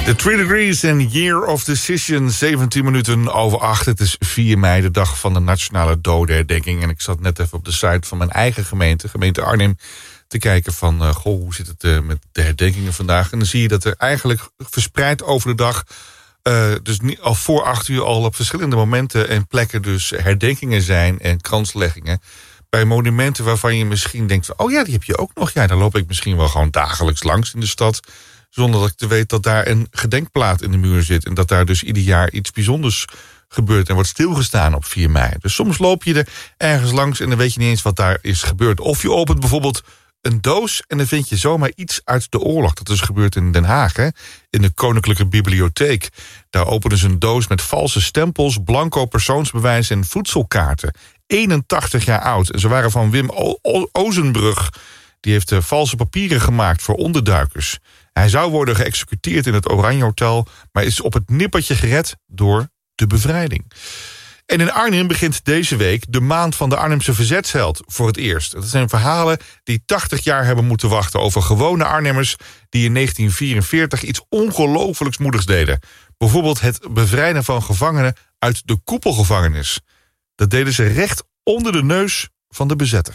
The 3 Degrees en Year of Decision, 17 minuten over 8. Het is 4 mei, de dag van de Nationale Dodenherdenking. En ik zat net even op de site van mijn eigen gemeente Arnhem, te kijken van, hoe zit het met de herdenkingen vandaag? En dan zie je dat er eigenlijk verspreid over de dag, dus al voor 8 uur al op verschillende momenten en plekken dus herdenkingen zijn en kransleggingen. Bij monumenten waarvan je misschien denkt van, oh ja, die heb je ook nog. Ja, daar loop ik misschien wel gewoon dagelijks langs in de stad, zonder dat ik te weet dat daar een gedenkplaat in de muur zit en dat daar dus ieder jaar iets bijzonders gebeurt en wordt stilgestaan op 4 mei. Dus soms loop je er ergens langs en dan weet je niet eens wat daar is gebeurd. Of je opent bijvoorbeeld een doos en dan vind je zomaar iets uit de oorlog. Dat is gebeurd in Den Haag, hè? In de Koninklijke Bibliotheek. Daar openen ze een doos met valse stempels, blanco persoonsbewijzen en voedselkaarten. 81 jaar oud. En ze waren van Wim Ozenbrug. Die heeft valse papieren gemaakt voor onderduikers. Hij zou worden geëxecuteerd in het Oranje Hotel, maar is op het nippertje gered door de bevrijding. En in Arnhem begint deze week de maand van de Arnhemse verzetsheld voor het eerst. Dat zijn verhalen die 80 jaar hebben moeten wachten over gewone Arnhemmers die in 1944 iets ongelooflijks moedigs deden. Bijvoorbeeld het bevrijden van gevangenen uit de koepelgevangenis. Dat deden ze recht onder de neus van de bezetter.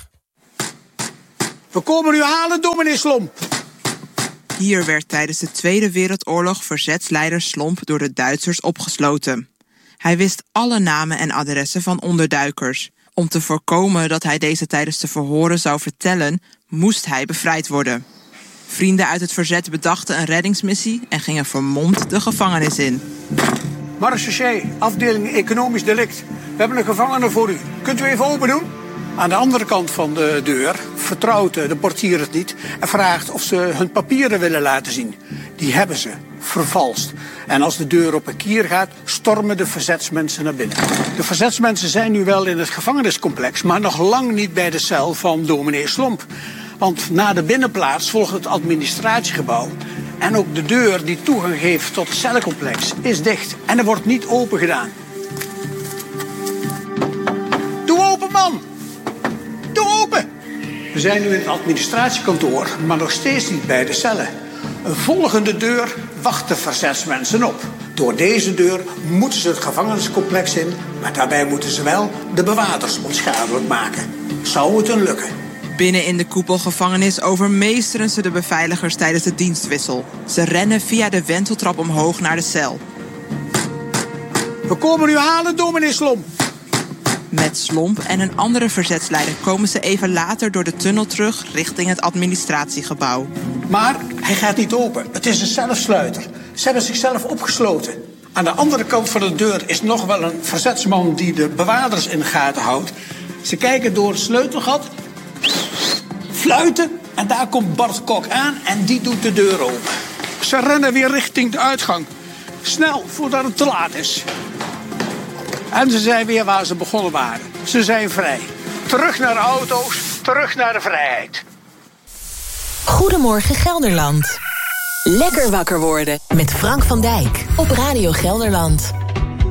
We komen u halen, dominee Slomp. Hier werd tijdens de Tweede Wereldoorlog verzetsleider Slomp door de Duitsers opgesloten. Hij wist alle namen en adressen van onderduikers. Om te voorkomen dat hij deze tijdens de verhoren zou vertellen, moest hij bevrijd worden. Vrienden uit het verzet bedachten een reddingsmissie en gingen vermomd de gevangenis in. Marechaussee, afdeling economisch delict. We hebben een gevangene voor u. Kunt u even open doen? Aan de andere kant van de deur vertrouwt de portier het niet en vraagt of ze hun papieren willen laten zien. Die hebben ze vervalst. En als de deur op een kier gaat, stormen de verzetsmensen naar binnen. De verzetsmensen zijn nu wel in het gevangeniscomplex, maar nog lang niet bij de cel van dominee Slomp. Want na de binnenplaats volgt het administratiegebouw. En ook de deur die toegang geeft tot het cellencomplex is dicht. En er wordt niet open gedaan. Doe open, man! Doe open! We zijn nu in het administratiekantoor, maar nog steeds niet bij de cellen. Een volgende deur wacht de verzetsmensen op. Door deze deur moeten ze het gevangeniscomplex in, maar daarbij moeten ze wel de bewakers onschadelijk maken. Zou het hun lukken? Binnen in de koepelgevangenis overmeesteren ze de beveiligers tijdens de dienstwissel. Ze rennen via de wenteltrap omhoog naar de cel. We komen u halen, dominee Slomp. Met Slomp en een andere verzetsleider komen ze even later door de tunnel terug richting het administratiegebouw. Maar hij gaat niet open. Het is een zelfsluiter. Ze hebben zichzelf opgesloten. Aan de andere kant van de deur is nog wel een verzetsman die de bewaarders in de gaten houdt. Ze kijken door het sleutelgat, fluiten en daar komt Bart Kok aan en die doet de deur open. Ze rennen weer richting de uitgang. Snel, voordat het te laat is. En ze zijn weer waar ze begonnen waren. Ze zijn vrij. Terug naar de auto's, terug naar de vrijheid. Goedemorgen Gelderland. Lekker wakker worden met Frank van Dijk op Radio Gelderland.